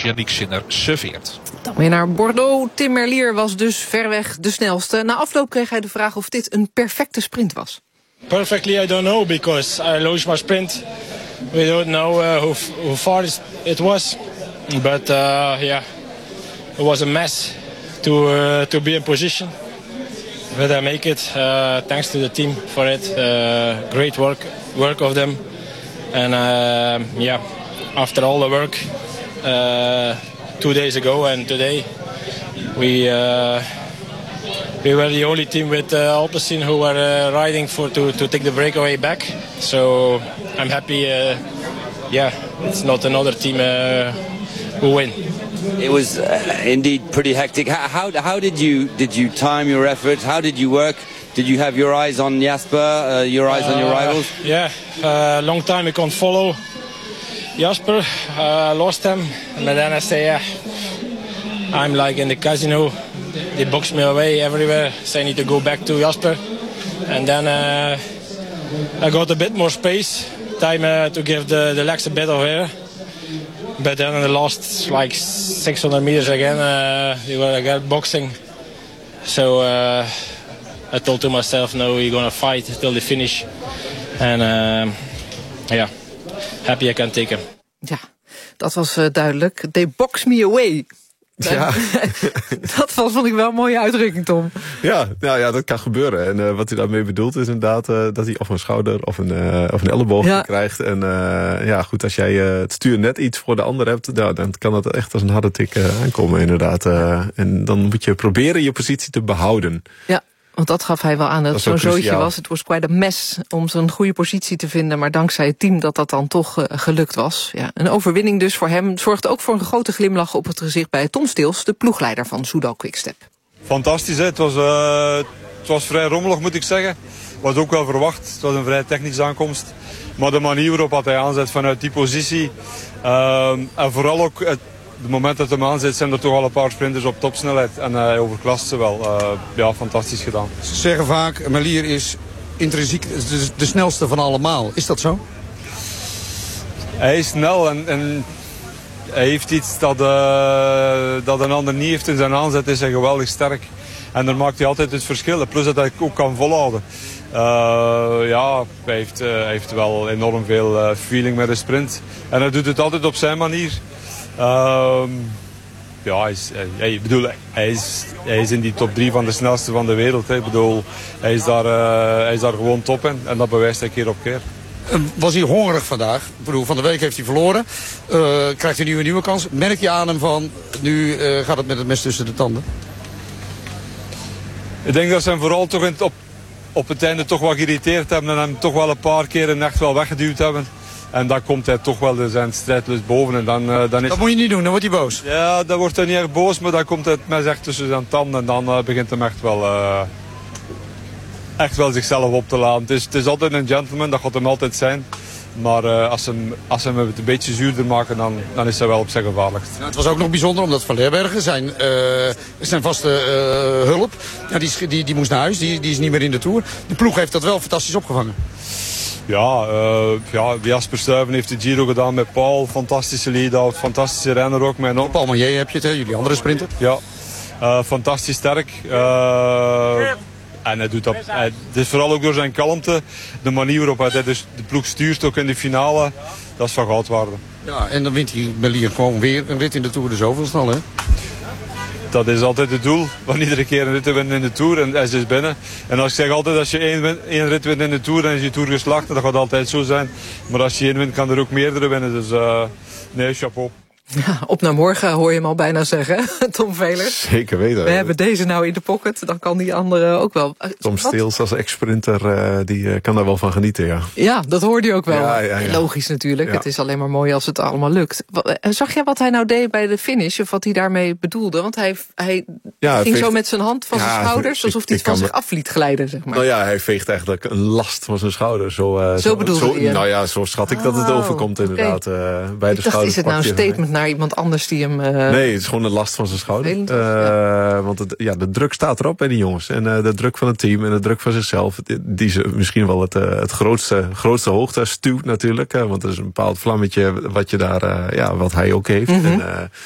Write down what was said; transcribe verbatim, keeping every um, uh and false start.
Yannick Sinner serveert. Dan weer naar Bordeaux. Tim Merlier was dus verreweg de snelste. Na afloop kreeg hij de vraag of dit een perfecte sprint was. Perfectly, I don't know, because I lost my sprint. We don't know uh, how, how far it was, but uh, yeah, it was a mess to uh, to be in position. But I make it. Uh, thanks to the team for it. Uh, great work, work of them, and uh, yeah, after all the work, uh, two days ago and today, we. Uh, We were the only team with uh, Alpecin who were uh, riding for to, to take the breakaway back. So I'm happy. Uh, yeah, it's not another team uh, who win. It was uh, indeed pretty hectic. How, how how did you did you time your effort? How did you work? Did you have your eyes on Jasper? Uh, your eyes uh, on your rivals? Yeah, uh, long time I can't follow Jasper. Uh, lost him, but then I say, yeah, I'm like in the casino. They box me away everywhere, so I need to go back to Jasper. And then uh, I got a bit more space, time uh, to give the, the legs a bit of air. But then in the last like six hundred meters again, uh, they were again boxing. So uh, I told to myself, no, we're gonna fight till the finish. And uh, yeah, happy I can take him. Ja, dat was uh, duidelijk. They box me away. Ja. Dat was, vond ik wel een mooie uitdrukking, Tom. Ja, nou ja, dat kan gebeuren. En uh, wat hij daarmee bedoelt is inderdaad uh, dat hij of een schouder of een, uh, of een elleboog ja. krijgt. En uh, ja, goed, als jij uh, het stuur net iets voor de ander hebt, nou, dan kan dat echt als een harde tik uh, aankomen inderdaad. Uh, en dan moet je proberen je positie te behouden. Ja. Want dat gaf hij wel aan dat, dat het zo'n zootje was. Het was quite a mess om zo'n goede positie te vinden. Maar dankzij het team dat dat dan toch uh, gelukt was. Ja, een overwinning dus voor hem. Zorgt ook voor een grote glimlach op het gezicht bij Tom Stils, de ploegleider van Soudal Quickstep. Fantastisch, hè? Het was, uh, het was vrij rommelig, moet ik zeggen. Was ook wel verwacht. Het was een vrij technische aankomst. Maar de manier waarop wat hij aanzet vanuit die positie. Uh, en vooral ook het het moment dat hij hem aanzet, zijn er toch al een paar sprinters op topsnelheid. En hij overklast ze wel. Uh, ja, fantastisch gedaan. Ze zeggen vaak, Merlier is intrinsiek de, de snelste van allemaal. Is dat zo? Hij is snel en, en hij heeft iets dat, uh, dat een ander niet heeft in zijn aanzet. Is hij geweldig sterk. En daar maakt hij altijd het verschil. Plus dat hij ook kan volhouden. Uh, ja, hij heeft, uh, hij heeft wel enorm veel uh, feeling met de sprint. En hij doet het altijd op zijn manier. Uh, ja, hij is, hij, ik bedoel, hij, is, hij is in die top drie van de snelste van de wereld. Hè. Ik bedoel, hij is, daar, uh, hij is daar gewoon top in. En dat bewijst hij keer op keer. Was hij hongerig vandaag? Ik bedoel, van de week heeft hij verloren. Uh, krijgt hij nu een nieuwe kans? Merk je aan hem van, nu uh, gaat het met het mes tussen de tanden? Ik denk dat ze hem vooral toch in het op, op het einde toch wat geïrriteerd hebben. En hem toch wel een paar keer echt wel weggeduwd hebben. En dan komt hij toch wel zijn strijdlust boven. En dan, uh, dan is... Dat moet je niet doen, dan wordt hij boos. Ja, dan wordt hij niet erg boos, maar dan komt het mes echt tussen zijn tanden. En dan uh, begint hij echt wel, uh, echt wel zichzelf op te laten. Het is, het is altijd een gentleman, dat gaat hem altijd zijn. Maar uh, als ze hem, als ze hem het een beetje zuurder maken, dan, dan is hij wel op zijn gevaarlijkst. Nou, het was ook nog bijzonder, omdat Van Leerbergen, zijn, uh, zijn vaste uh, hulp, ja, die, die, die moest naar huis, die, die is niet meer in de Tour. De ploeg heeft dat wel fantastisch opgevangen. Ja, uh, ja, Jasper Stuyven heeft de Giro gedaan met Paul. Fantastische lead-out, fantastische renner ook. Met Paul Maillet heb je het, hè? Jullie andere sprinter. Ja, uh, fantastisch sterk. Uh, en hij doet dat. Hij, het is vooral ook door zijn kalmte, de manier waarop hij dus de ploeg stuurt, ook in de finale. Dat is van goud waarde. Ja, en dan wint hij Merlier gewoon weer een rit in de Tour de zoveelste al, hè? Dat is altijd het doel, van iedere keer een rit te winnen in de Tour en hij is dus binnen. En als ik zeg altijd, als je één, win, één rit wint in de Tour, dan is je Tour geslacht. Dat gaat altijd zo zijn. Maar als je één wint, kan er ook meerdere winnen. Dus uh, nee, chapeau. Ja, op naar morgen hoor je hem al bijna zeggen, Tom Velers. Zeker weten. We hebben deze nou in de pocket, dan kan die andere ook wel. Tom Stils als ex-sprinter, uh, die uh, kan daar wel van genieten, ja. Ja, dat hoorde je ook wel. Ja, ja, ja. Logisch natuurlijk, ja. Het is alleen maar mooi als het allemaal lukt. Zag jij wat hij nou deed bij de finish, of wat hij daarmee bedoelde? Want hij, hij ja, ging veegt... zo met zijn hand van ja, zijn schouders, alsof hij het van zich af liet glijden, zeg maar. Nou ja, hij veegt eigenlijk een last van zijn schouder. Zo, uh, zo bedoelde zo, hij hem. Nou ja, zo schat ik oh, dat het overkomt inderdaad. Okay. Uh, bij de ik dacht, is het nou een statement naar iemand anders die hem... Uh, nee, het is gewoon een last van zijn schouder. Uh, ja. Want het, ja, de druk staat erop bij die jongens. En uh, de druk van het team en de druk van zichzelf, die ze misschien wel het, uh, het grootste, grootste hoogte stuwt natuurlijk. Uh, want er is een bepaald vlammetje wat je daar, uh, ja, wat hij ook heeft. Mm-hmm. En, uh,